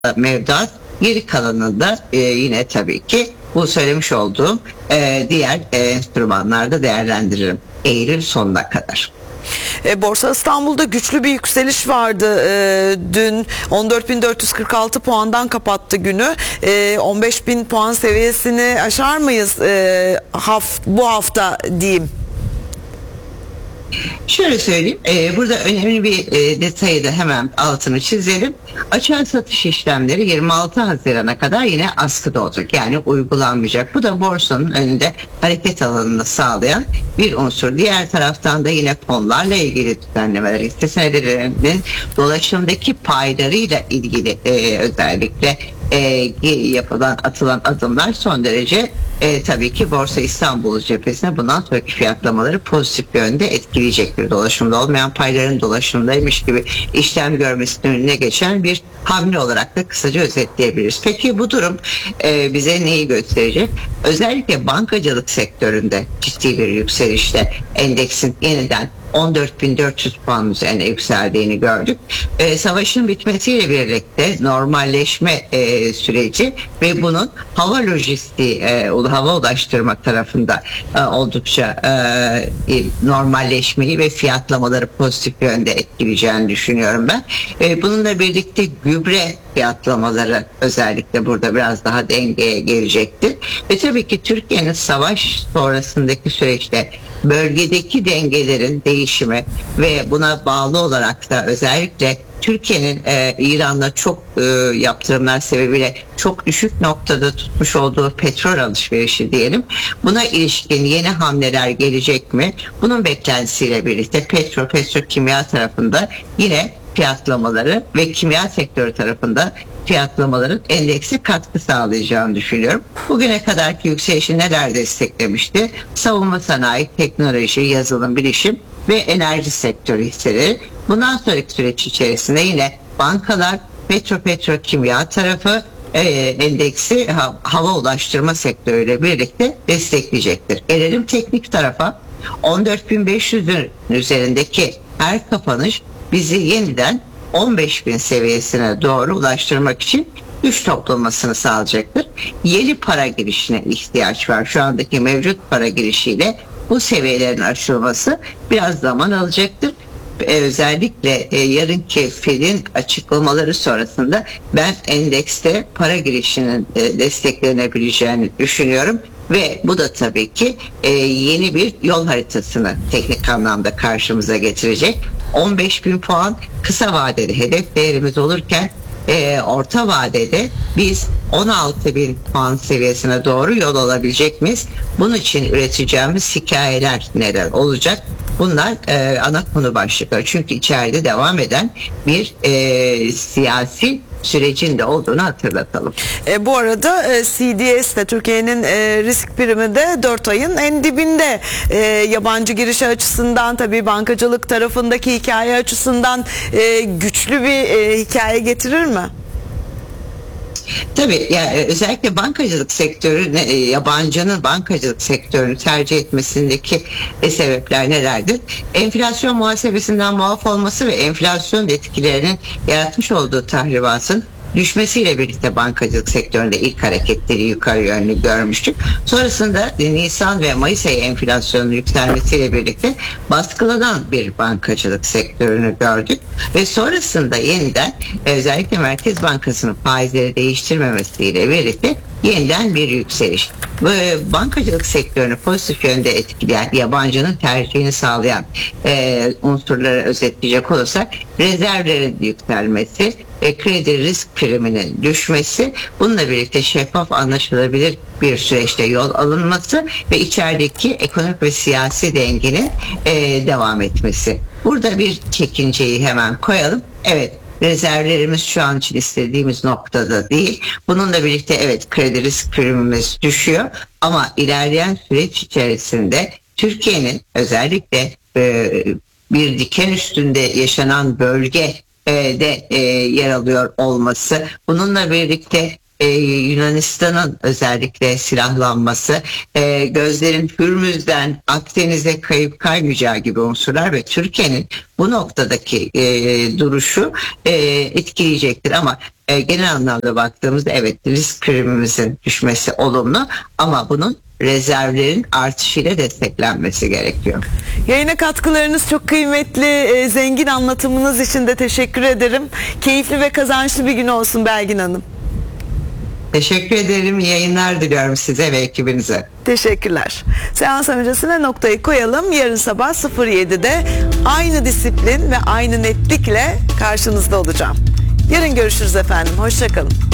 mevduat, geri kalanında yine tabii ki bu söylemiş olduğum diğer enstrümanlarda değerlendiririm Eylül sonuna kadar. Borsa İstanbul'da güçlü bir yükseliş vardı. Dün 14.446 puandan kapattı günü. 15.000 puan seviyesini aşar mıyız bu hafta diyeyim? Şöyle söyleyeyim, burada önemli bir detayı da hemen altını çizelim. Açığa satış işlemleri 26 Haziran'a kadar yine askıda olacak. Yani uygulanmayacak. Bu da borsanın önünde hareket alanını sağlayan bir unsur. Diğer taraftan da yine fonlarla ilgili düzenlemeler, hisse senetlerinin dolaşımdaki paylarıyla ilgili özellikle atılan adımlar son derece tabii ki Borsa İstanbul cephesine bundan sonraki fiyatlamaları pozitif bir yönde etkileyecektir. Dolaşımda olmayan payların dolaşımdaymış gibi işlem görmesinin önüne geçen bir hamle olarak da kısaca özetleyebiliriz. Peki bu durum bize neyi gösterecek? Özellikle bankacılık sektöründe ciddi bir yükselişte endeksin yeniden 14.400 puan üzerine yükseldiğini gördük. Savaşın bitmesiyle birlikte normalleşme süreci ve bunun hava lojistiği, hava ulaştırma tarafında oldukça normalleşmeyi ve fiyatlamaları pozitif yönde etkileyeceğini düşünüyorum ben. Bununla birlikte gübre fiyatlamaları özellikle burada biraz daha dengeye gelecektir. Ve tabii ki Türkiye'nin savaş sonrasındaki süreçte bölgedeki dengelerin değişimi ve buna bağlı olarak da özellikle Türkiye'nin İran'la çok yaptırımlar sebebiyle çok düşük noktada tutmuş olduğu petrol alışverişi diyelim. Buna ilişkin yeni hamleler gelecek mi? Bunun beklentisiyle birlikte petrokimya tarafında yine fiyatlamaları ve kimya sektörü tarafında fiyatlamaların endeksi katkı sağlayacağını düşünüyorum. Bugüne kadarki yükselişi neler desteklemişti? Savunma sanayi, teknoloji, yazılım, bilişim ve enerji sektörü hisseleri. Bundan sonraki süreç içerisinde yine bankalar, petrokimya tarafı endeksi hava ulaştırma sektörüyle birlikte destekleyecektir. Gelelim teknik tarafa. 14.500'ün üzerindeki her kapanış bizi yeniden 15.000 seviyesine doğru ulaştırmak için güç toplamasını sağlayacaktır. Yeni para girişine ihtiyaç var. Şu andaki mevcut para girişiyle bu seviyelerin aşılması biraz zaman alacaktır. Özellikle yarınki Fed'in açıklamaları sonrasında ben endekste para girişinin desteklenebileceğini düşünüyorum. Ve bu da tabii ki yeni bir yol haritasını teknik anlamda karşımıza getirecek. 15.000 puan kısa vadeli hedef değerimiz olurken orta vadede biz 16.000 puan seviyesine doğru yol alabilecek miyiz? Bunun için üreteceğimiz hikayeler neler olacak? Bunlar ana konu başlıkları. Çünkü içeride devam eden bir siyasi sürecin de olduğunu hatırlatalım. Bu arada CDS de Türkiye'nin risk primi de 4 ayın en dibinde. Yabancı girişi açısından tabii bankacılık tarafındaki hikaye açısından güçlü bir hikaye getirir mi? Tabii yani özellikle bankacılık sektörü, yabancının bankacılık sektörünü tercih etmesindeki sebepler nelerdir? Enflasyon muhasebesinden muaf olması ve enflasyon etkilerinin yaratmış olduğu tahribatın düşmesiyle birlikte bankacılık sektöründe ilk hareketleri yukarı yönlü görmüştük. Sonrasında Nisan ve Mayıs ayı enflasyonun yükselmesiyle birlikte baskılanan bir bankacılık sektörünü gördük. Ve sonrasında yeniden özellikle Merkez Bankası'nın faizleri değiştirmemesiyle birlikte yeniden bir yükseliş. Bankacılık sektörünü pozitif yönde etkileyen, yabancının tercihini sağlayan unsurları özetleyecek olursak rezervlerin yükselmesi, kredi risk priminin düşmesi, bununla birlikte şeffaf, anlaşılabilir bir süreçte yol alınması ve içerideki ekonomik ve siyasi dengenin devam etmesi. Burada bir çekinceyi hemen koyalım. Evet, rezervlerimiz şu an için istediğimiz noktada değil. Bununla birlikte evet kredi risk primimiz düşüyor ama ilerleyen süreç içerisinde Türkiye'nin özellikle bir diken üstünde yaşanan bölge de yer alıyor olması, bununla birlikte Yunanistan'ın özellikle silahlanması, gözlerin Hürmüz'den Akdeniz'e kayıp kaymayacağı gibi unsurlar ve Türkiye'nin bu noktadaki duruşu etkileyecektir. Ama genel anlamda baktığımızda evet risk primimizin düşmesi olumlu ama bunun rezervlerin artışıyla desteklenmesi gerekiyor. Yayına katkılarınız çok kıymetli, zengin anlatımınız için de teşekkür ederim. Keyifli ve kazançlı bir gün olsun Belgin Hanım. Teşekkür ederim. İyi yayınlar diliyorum size ve ekibinize. Teşekkürler. Seans öncesine noktayı koyalım. Yarın sabah 07'de aynı disiplin ve aynı netlikle karşınızda olacağım. Yarın görüşürüz efendim. Hoşça kalın.